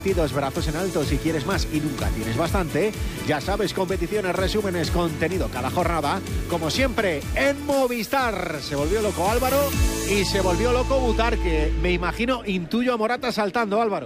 Dos brazos en alto si quieres más y nunca tienes bastante. Ya sabes, competiciones, resúmenes, contenido cada jornada. Como siempre, en Movistar. Se volvió loco Álvaro y se volvió loco Butarque. Me imagino, intuyo a Morata saltando, Álvaro.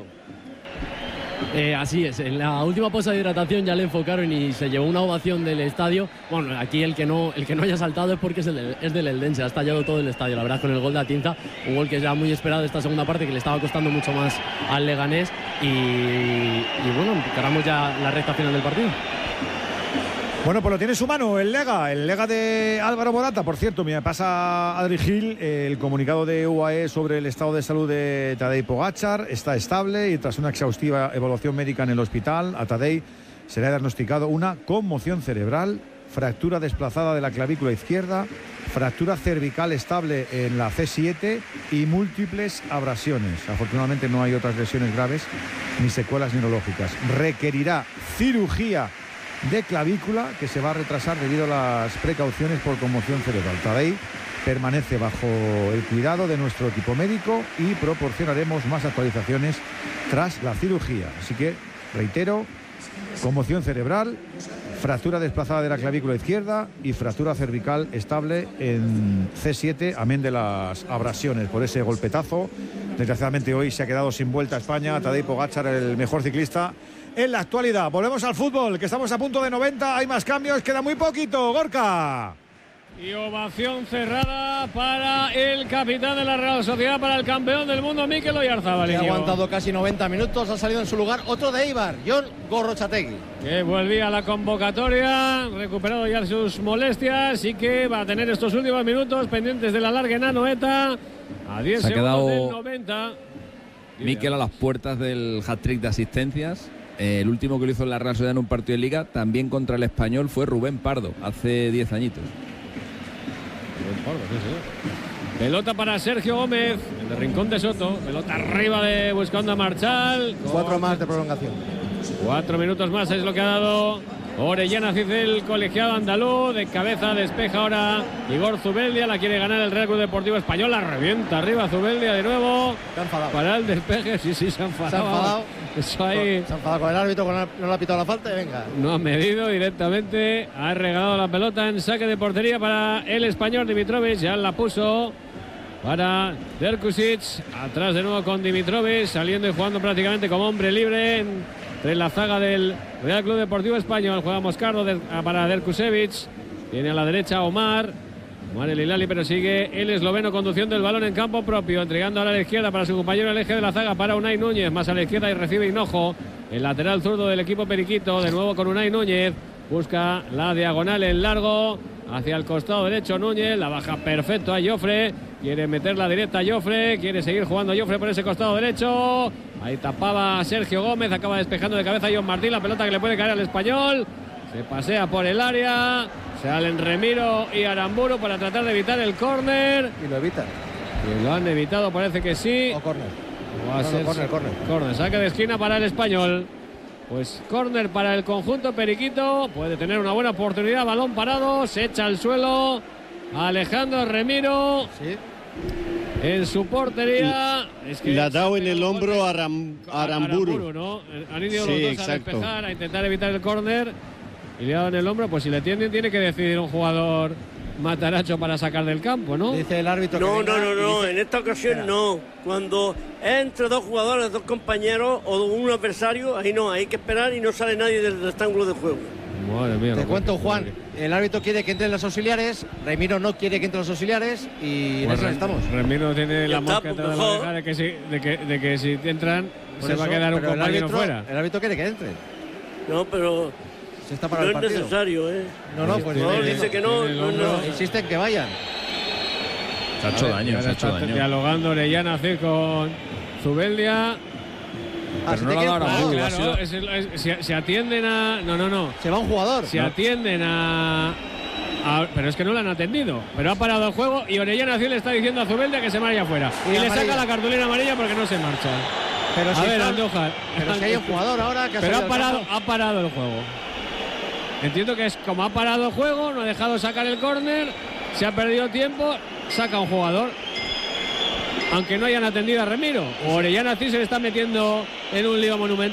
Así es, en la última pausa de hidratación ya le enfocaron y se llevó una ovación del estadio. Bueno, aquí el que no haya saltado es porque es del Eldense, ha estallado todo el estadio, la verdad, con el gol de Atienza, un gol que es ya muy esperado esta segunda parte, que le estaba costando mucho más al Leganés y bueno, encaramos ya la recta final del partido. Bueno, pues lo tiene en su mano el Lega de Álvaro Morata. Por cierto, me pasa Adri Gil el comunicado de UAE sobre el estado de salud de Tadej Pogačar. Está estable y tras una exhaustiva evaluación médica en el hospital, a Tadej se le ha diagnosticado una conmoción cerebral, fractura desplazada de la clavícula izquierda, fractura cervical estable en la C7 y múltiples abrasiones. Afortunadamente no hay otras lesiones graves ni secuelas neurológicas. Requerirá cirugía de clavícula que se va a retrasar debido a las precauciones por conmoción cerebral. Tadej permanece bajo el cuidado de nuestro equipo médico y proporcionaremos más actualizaciones tras la cirugía. Así que, reitero, conmoción cerebral, fractura desplazada de la clavícula izquierda y fractura cervical estable en C7, amén de las abrasiones por ese golpetazo. Desgraciadamente hoy se ha quedado sin vuelta a España. Tadej Pogačar, el mejor ciclista en la actualidad. Volvemos al fútbol, que estamos a punto de 90, hay más cambios, queda muy poquito. Gorka. Y ovación cerrada para el capitán de la Real Sociedad, para el campeón del mundo, Mikel Oyarzabal. Ha aguantado casi 90 minutos, ha salido en su lugar otro de Eibar, Jon Gorrotxategi. Que volvía a la convocatoria, recuperado ya sus molestias y que va a tener estos últimos minutos pendientes de la larga en Anoeta. A 10 segundos del 90. Mikel a las puertas del hat-trick de asistencias. El último que lo hizo en la Real Sociedad en un partido de Liga, también contra el Español, fue Rubén Pardo, hace 10 añitos. Pelota para Sergio Gómez, el de Rincón de Soto. Pelota arriba buscando a Marchal. 4 más de prolongación. 4 minutos más es lo que ha dado Orellana Cid, el colegiado andaluz. De cabeza despeja ahora Igor Zubeldia. La quiere ganar el Real Club Deportivo Español. La revienta arriba Zubeldia de nuevo. Para el despeje. Sí, se ha enfadado. Se ha enfadado. Eso ahí. Se ha enfadado con el árbitro, no le ha pitado la falta y venga. No ha medido directamente. Ha regalado la pelota en saque de portería para el español Dimitrovic. Ya la puso para Derkusic. Atrás de nuevo con Dimitrovic. Saliendo y jugando prácticamente como hombre libre entre la zaga del Real Club Deportivo Español. Juega Moscardo para Derkusevic. Tiene a la derecha Omar el Hilali, pero sigue el esloveno conduciendo el balón en campo propio, entregando ahora a la izquierda para su compañero el eje de la zaga, para Unai Núñez, más a la izquierda y recibe Hinojo, el lateral zurdo del equipo periquito, de nuevo con Unai Núñez, busca la diagonal en largo, hacia el costado derecho Núñez, la baja perfecto a Jofre, quiere meterla directa a Jofre, quiere seguir jugando Jofre por ese costado derecho, ahí tapaba Sergio Gómez, acaba despejando de cabeza John Martín, la pelota que le puede caer al español, se pasea por el área, salen Remiro y Aramburu para tratar de evitar el córner. Y lo evitan. Y lo han evitado, parece que sí. O córner. Córner, saque de esquina para el español. Pues córner para el conjunto periquito. Puede tener una buena oportunidad. Balón parado, se echa al suelo Alejandro Remiro. Sí. En su portería. Es que le ha dado en el hombro a Aramburu, ¿no? Han ido los dos a despejar, a intentar evitar el córner. Y le ha dado en el hombro, pues si le tienen, tiene que decidir un jugador Mataracho para sacar del campo, ¿no? Dice el árbitro no, que no, en esta ocasión no. Cuando es entre dos jugadores, dos compañeros o un adversario, ahí no, hay que esperar y no sale nadie del rectángulo de juego. Madre mía. Te cuento, Juan, el árbitro quiere que entren los auxiliares, Remiro no quiere que entren los auxiliares y en eso estamos. Remiro tiene la mosca de la oreja de que si entran se va a quedar un compañero fuera. El árbitro quiere que entren. No, pero está para no el es partido. Necesario, ¿eh? No, pues dice que no. Insisten que vayan. Se ha hecho daño, se ha hecho daño. Dialogando Orellana Cid con Zubeldia. Pero no lo ha dado Aramburu. Claro, se atienden a... No. Se va un jugador. Se atienden a... Pero es que no lo han atendido. Pero ha parado el juego y Orellana Cid le está diciendo a Zubeldia que se vaya afuera. Y le saca la cartulina amarilla porque no se marcha. Pero a ver, Andújar. Pero si hay un jugador ahora que pero ha parado el juego. Entiendo que es como ha parado el juego, no ha dejado sacar el córner, se ha perdido tiempo, saca un jugador. Aunque no hayan atendido a Remiro. O Orellana Cid se le está metiendo en un lío monumental.